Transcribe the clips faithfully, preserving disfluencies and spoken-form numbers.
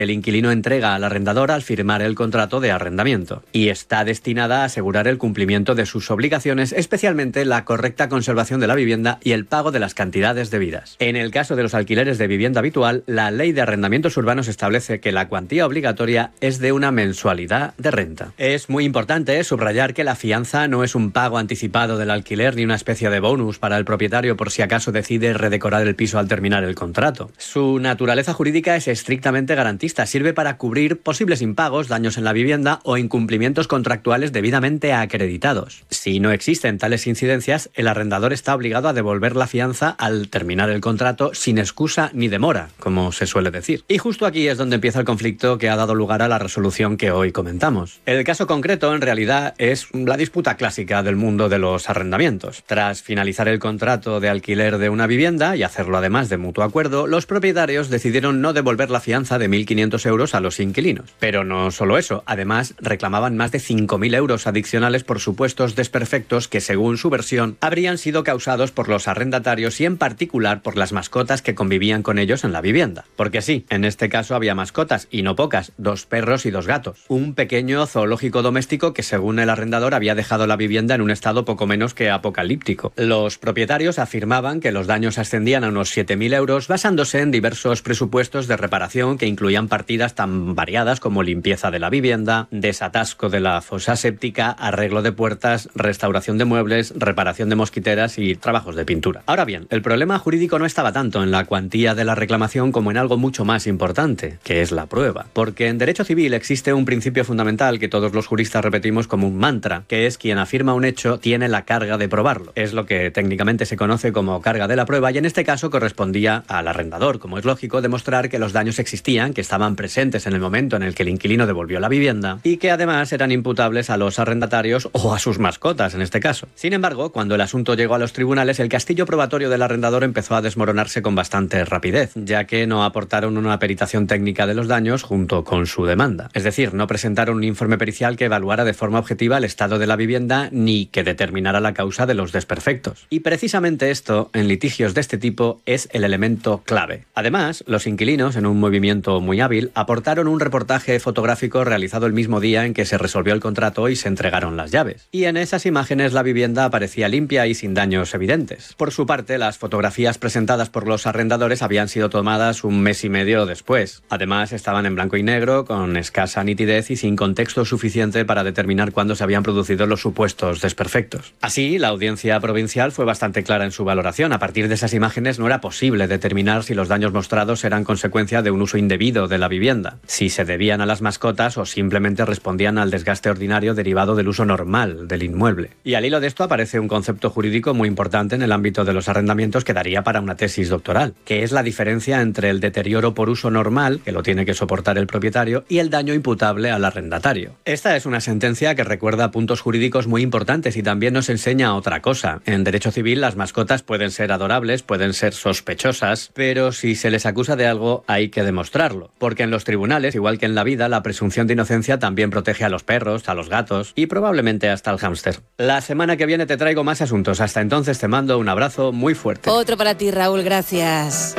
el inquilino entrega al arrendador al firmar el contrato de arrendamiento y está destinada a asegurar el cumplimiento de sus obligaciones, especialmente la correcta conservación de la vivienda y el pago de las cantidades debidas. En el caso de los alquileres de vivienda habitual, la Ley de Arrendamientos Urbanos establece que la cuantía obligatoria es de una mensualidad de renta. Es muy importante subrayar que la fianza no es un pago anticipado del alquiler ni una especie de bonus para el propietario por si acaso decide redecorar el piso al terminar el contrato. Su naturaleza jurídica es estrictamente garantista, sirve para cubrir posibles impagos, daños en la vivienda o incumplimientos contractuales debidamente acreditados. Si no existen tales incidencias, el arrendador está obligado a devolver la fianza al terminar el contrato sin excusa ni demora, como se suele decir. Y justo aquí es donde empieza el conflicto que ha dado lugar a la resolución que hoy comentamos. El caso concreto, en realidad, es la disputa clásica del mundo de los arrendamientos. Tras finalizar el contrato de alquiler de una vivienda y hacerlo además de mutuo acuerdo, los propietarios decidieron no devolver la fianza de mil quinientos euros a los inquilinos. Pero no solo eso, además reclamaban más de cinco mil euros adicionales por supuestos desperfectos que, según su versión, habrían sido causados por los arrendatarios y en particular por las mascotas que convivían con ellos en la vivienda. Porque sí, en este caso había mascotas, y no pocas, dos perros y dos gatos. Un pequeño zoológico doméstico que, según el arrendador, había dejado la vivienda en un estado poco menos que apocalíptico. Los propietarios afirmaban que los daños ascendían a unos siete mil euros basándose en diversos presupuestos de reparación que incluían partidas tan variadas como limpieza de la vivienda, desatasco de la fosa séptica, arreglo de puertas, restauración de muebles, reparación de mosquiteras y trabajos de pintura. Ahora bien, el problema jurídico no estaba tanto en la cuantía de la reclamación como en algo mucho más importante, que es la prueba. Porque en derecho civil existe un principio fundamental que todos los juristas repetimos como un mantra, que es quien afirma un hecho tiene la carga de probarlo. Es lo que técnicamente se conoce como carga de la prueba y en este caso correspondía al arrendador, como es lógico, demostrar que los daños existían, que estaban presentes en el momento en el que el inquilino devolvió la vivienda y que además eran imputables a los arrendatarios o a sus mascotas en este caso. Sin embargo, cuando el asunto llegó a los tribunales, el castillo probatorio del arrendador empezó a desmoronarse con bastante rapidez, ya que no aportaron una peritación técnica de los daños junto con su demanda. Es decir, no presentaron un informe pericial que evaluara de forma objetiva el estado de la vivienda ni que determinara la causa de los desperfectos. Y precisamente esto, en litigios de este tipo, es el elemento clave. Además, los inquilinos, en un movimiento muy hábil, aportaron un reportaje fotográfico realizado el mismo día en que se resolvió el contrato y se entregaron las llaves. Y en esas imágenes la vivienda aparecía limpia y sin daños evidentes. Por su parte, las fotografías presentadas por los arrendadores habían sido tomadas un mes y medio después. Además, estaban en blanco y negro, con escasa nitidez y sin contexto suficiente para determinar cuándo se habían producido los supuestos desperfectos. Así, la audiencia provincial fue bastante clara en su valoración. A partir de esas imágenes no era posible determinar si los daños mostrados eran consecuencia de un uso indebido de la vivienda, si se debían a las mascotas o simplemente respondían al desgaste ordinario derivado del uso normal del inmueble. Y al hilo de esto aparece un concepto jurídico muy importante en el ámbito de los arrendamientos que daría para una tesis doctoral, que es la diferencia entre el deterioro por uso normal, que lo tiene que soportar el propietario, y el daño imputable al arrendatario. Esta es una sentencia que recuerda puntos jurídicos muy importantes y también nos enseña otra cosa. En derecho civil las mascotas pueden ser adorables, pueden ser sospechosas, pero si se les acusa de algo hay que demostrarlo. Porque en los tribunales, igual que en la vida, la presunción de inocencia también protege a los perros, a los gatos y probablemente hasta al hámster. La semana que viene te traigo más asuntos. Hasta entonces te mando un abrazo muy fuerte. Otro para ti, Raúl, gracias.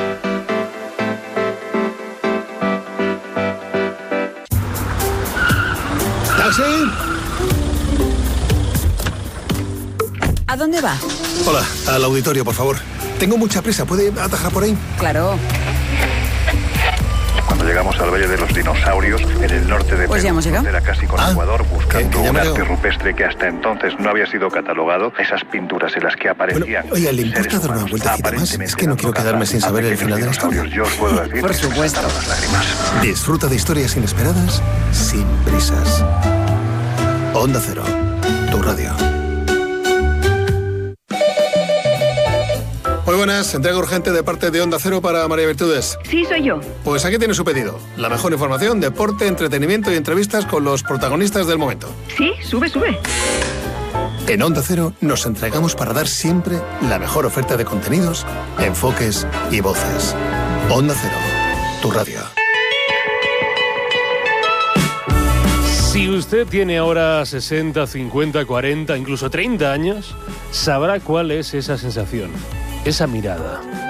¿Taxi? ¿A dónde va? Hola, al auditorio, por favor. Tengo mucha prisa, ¿puede atajar por ahí? Claro. Cuando llegamos al Valle de los Dinosaurios, en el norte de pues Perú, era casi con ah, Ecuador, buscando que, que un arte rupestre que hasta entonces no había sido catalogado, esas pinturas en las que aparecían... Bueno, oiga, ¿le importa dar una vueltecita más? Es que no quiero quedarme sin saber el final de la historia. Yo os puedo decir por supuesto. Las lágrimas. Disfruta de historias inesperadas sin prisas. Onda Cero, tu radio. Muy buenas, entrega urgente de parte de Onda Cero para María Virtudes. Sí, soy yo. Pues aquí tiene su pedido. La mejor información, deporte, entretenimiento y entrevistas con los protagonistas del momento. Sí, sube, sube. En Onda Cero nos entregamos para dar siempre la mejor oferta de contenidos, enfoques y voces. Onda Cero, tu radio. Si usted tiene ahora sesenta, cincuenta, cuarenta, incluso treinta años, sabrá cuál es esa sensación, esa mirada.